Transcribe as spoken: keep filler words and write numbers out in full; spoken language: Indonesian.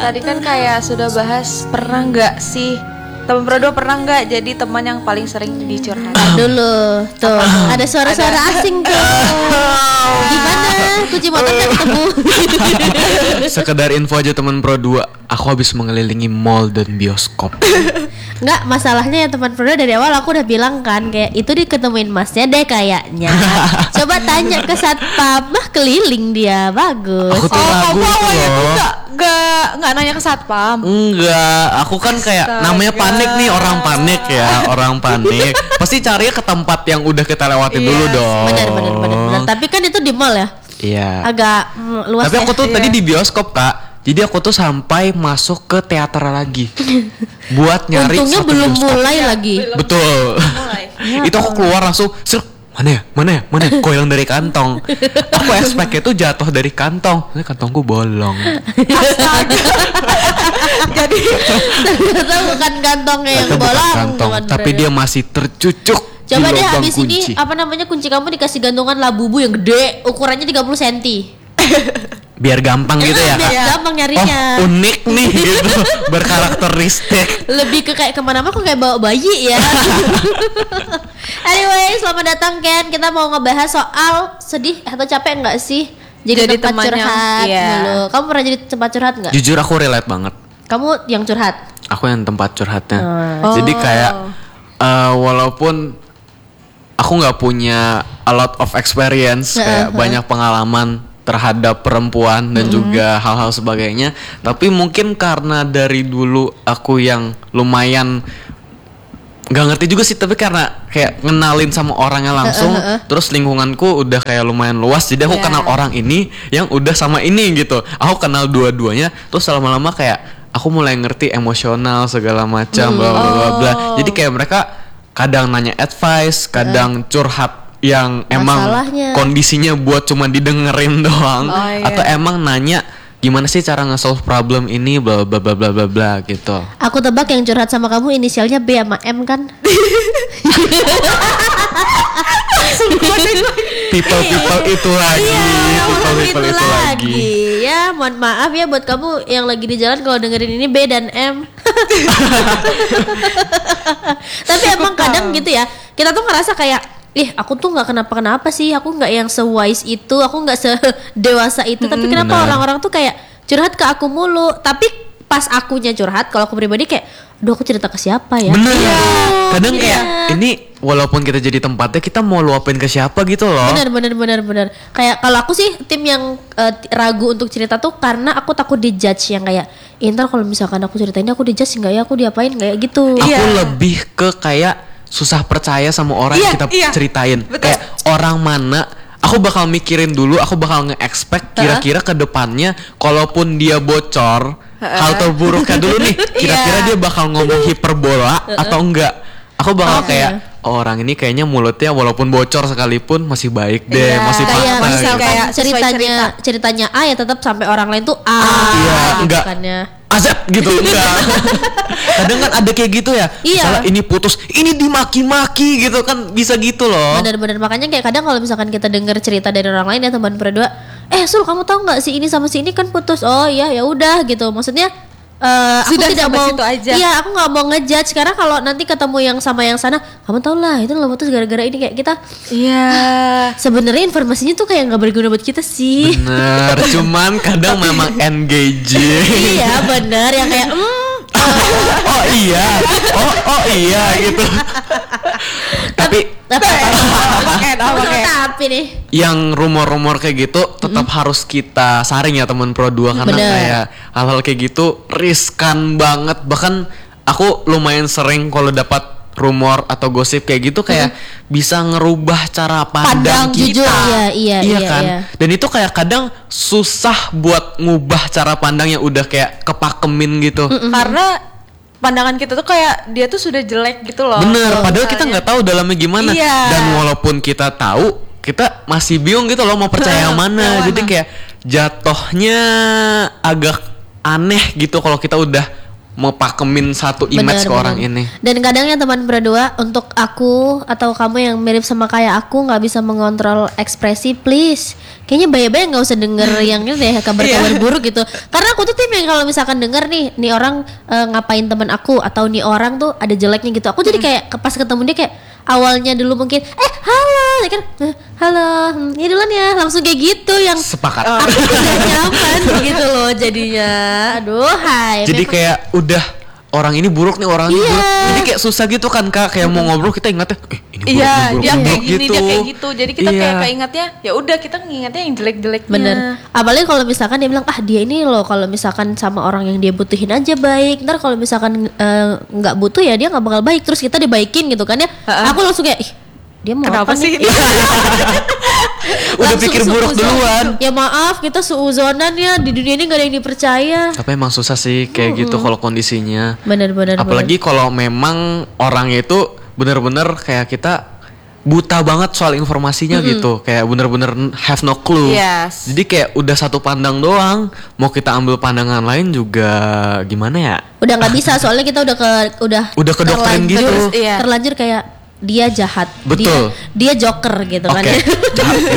tadi kan kayak sudah bahas pernah nggak sih teman berdua pernah nggak jadi teman yang paling sering dicurhat? Dulu tuh ada suara-suara asing tuh. Gimana? Kunci motor nggak ketemu. Sekedar info aja teman Pro dua, aku habis mengelilingi mall dan bioskop. Nggak, masalahnya ya teman Pro dari awal aku udah bilang kan kayak itu diketemuin masnya deh kayaknya. Coba tanya ke satpam, mah keliling dia bagus. Aku tuh Oh, ragu kamu itu awalnya tuh loh. nggak nggak nggak nanya ke satpam. Enggak, aku kan kayak Astaga. namanya panik nih, orang panik ya, orang panik. Pasti carinya ke tempat yang udah kita lewatin Iya, dulu dong. Benar benar benar benar. Tapi kan itu di mall ya. Iya. Agak mm, luas. Tapi aku ya. tuh Iya. tadi di bioskop Kak. Jadi aku tuh sampai masuk ke teater lagi buat nyari untungnya satu belum bioskop. mulai lagi. Betul. Mulai. Itu aku keluar langsung ser, mana ya, mana ya, mana ya, goyang dari kantong. Aku expect itu jatuh dari kantong, ini kantongku bolong. Jadi Ternyata bukan kantongnya yang Itu bukan bolong. kantong, bukan tapi bener. dia masih tercucuk Coba di deh lubang habis kunci. ini apa namanya kunci kamu dikasih gantungan labubu yang gede ukurannya tiga puluh sentimeter. Biar gampang gitu ya Biar Kak. gampang nyarinya. Oh unik nih gitu, berkarakteristik. Lebih ke kayak kemana-mana kok kayak bawa bayi ya. Anyway, selamat datang Ken. Kita mau ngebahas soal sedih atau capek nggak sih jadi, Jadi tempat teman yang- curhat iya. dulu. Kamu pernah jadi tempat curhat nggak? Jujur aku relate banget. Kamu yang curhat. Aku yang tempat curhatnya. Oh. Jadi kayak eh, walaupun aku nggak punya a lot of experience, kayak Uh-huh. banyak pengalaman terhadap perempuan dan juga hal-hal sebagainya, tapi mungkin karena dari dulu aku yang lumayan nggak ngerti juga sih, tapi karena kayak ngenalin sama orangnya langsung, terus lingkunganku udah kayak lumayan luas, jadi aku Yeah. kenal orang ini yang udah sama ini gitu. Aku kenal dua-duanya, terus lama-lama kayak aku mulai ngerti emosional segala macam, bla bla bla bla. Jadi kayak mereka kadang nanya advice, kadang curhat yang emang Masalahnya. kondisinya buat cuma didengerin doang, Oh, iya. atau emang nanya gimana sih cara nge-solve problem ini, bla bla bla bla bla bla gitu. Aku tebak yang curhat sama kamu inisialnya B sama M kan? People people itu lagi, people people itu lagi. Ya, mohon maaf ya buat kamu yang lagi di jalan kalau dengerin ini B dan M. Tapi emang kadang gitu ya, kita tuh ngerasa kayak, ih aku tuh nggak kenapa-kenapa sih, aku nggak yang se-wise itu, aku nggak sedewasa itu. Tapi kenapa benar. orang-orang tuh kayak curhat ke aku mulu? Tapi pas akunya curhat, kalau aku pribadi kayak, aduh aku cerita ke siapa ya? Bener. Iya. Kadang Iya. kayak ini walaupun kita jadi tempatnya, kita mau luapin ke siapa gitu loh. Bener bener bener bener. Kayak kalau aku sih tim yang eh, ragu untuk cerita tuh karena aku takut dijudge, yang kayak "Eh, ntar kalau misalkan aku cerita ini aku dijudge nggak ya, aku diapain kayak gitu. Aku Iya. lebih ke kayak susah percaya sama orang Iya, yang kita iya. ceritain. Betul. Kayak orang mana, aku bakal mikirin dulu, aku bakal nge-expect kira-kira ke depannya kalaupun dia bocor, hal terburuknya dulu nih, kira-kira Iya. dia bakal ngomong hiperbola atau enggak. Aku bakal Oke. kayak oh, orang ini kayaknya mulutnya walaupun bocor sekalipun masih baik deh, Iya. masih Kayak patah. misalkan gitu. Kayak sesuai ceritanya cerita. ceritanya A ya tetap sampai orang lain tuh A. Iya, enggak. Bukannya. Azab gitu enggak. Kadang kan ada kayak gitu ya. Iya. Misalnya ini putus, ini dimaki-maki gitu kan, bisa gitu loh. Bener-bener makanya kayak kadang kalau misalkan kita dengar cerita dari orang lain ya teman berdua, eh Sul kamu tahu nggak si ini sama si ini kan putus, oh iya ya udah gitu. Maksudnya eh aku Sudah tidak sampai mau situ aja. Iya aku nggak mau ngejudge karena kalau nanti ketemu yang sama yang sana, kamu tau lah itu lo putus gara-gara ini, kayak kita Iya. sebenarnya informasinya tuh kayak nggak berguna buat kita sih. Bener, cuman kadang memang engaging. Iya bener yang kayak mm, Oh iya, oh oh iya gitu. Tapi apa Pakai apa pakai? tapi nih yang rumor-rumor kayak gitu tetap harus kita saring ya teman Pro dua, karena Bener. kayak hal-hal kayak gitu riskan banget. Bahkan aku lumayan sering kalau dapat rumor atau gosip kayak gitu kayak bisa ngerubah cara pandang, Pandang, kita. jujur, iya, iya, iya, kan? iya. Dan itu kayak kadang susah buat ngubah cara pandang yang udah kayak kepakemin gitu. Karena pandangan kita tuh kayak dia tuh sudah jelek gitu loh. Bener, padahal Misalnya. kita nggak tahu dalamnya gimana. Iya. Dan walaupun kita tahu, kita masih bingung gitu loh mau percaya yang mana. Yang Jadi mana? kayak jatuhnya agak aneh gitu kalau kita udah mepakemin satu image ke orang ini. Dan kadangnya teman berdua, untuk aku atau kamu yang mirip sama kayak aku nggak bisa mengontrol ekspresi, please kayaknya bayar-bayar nggak usah denger yang ini deh, kabar-kabar buruk gitu. Karena aku tuh tim yang kalau misalkan denger nih nih orang uh, ngapain teman aku, atau nih orang tuh ada jeleknya gitu, aku jadi kayak pas ketemu dia kayak awalnya dulu mungkin eh halo ya kan, eh, halo hmm, ya duluan ya, langsung kayak gitu yang Sepakat. aku tuh gak nyaman gitu loh jadinya. Aduh hai. Jadi memang- kayak udah orang ini buruk nih, orang ini Iya. buruk. Jadi kayak susah gitu kan Kak, kayak mau ngobrol kita ingatnya eh ini buruk, Iya, ini buruk, dia ini kayak buruk gini, dia kayak gitu. Jadi kita Iya. kayak keingatnya, ya udah kita ngingatnya yang jelek-jeleknya. Bener. Apalagi kalau misalkan dia bilang ah dia ini loh kalau misalkan sama orang yang dia butuhin aja baik. Ntar kalau misalkan eh, nggak butuh ya dia nggak bakal baik. Terus kita dibaikin gitu kan ya. Ha-ha. Aku langsung kayak ih dia mau Kenapa apa sih? nih? Udah Langsung pikir buruk suuzon. duluan. Ya maaf kita seuzonan ya, di dunia ini gak ada yang dipercaya. Tapi emang susah sih kayak gitu kalau kondisinya. Bener-bener. Apalagi kalau memang orangnya itu bener-bener kayak kita buta banget soal informasinya gitu, kayak bener-bener have no clue. Yes. Jadi kayak udah satu pandang doang, mau kita ambil pandangan lain juga gimana ya? Udah nggak bisa soalnya kita udah ke udah Udah ke doktrin terlanjur- gitu. Iya. Terlanjur kayak dia jahat, Betul. dia dia joker gitu kan Oke, ya. jahat, dia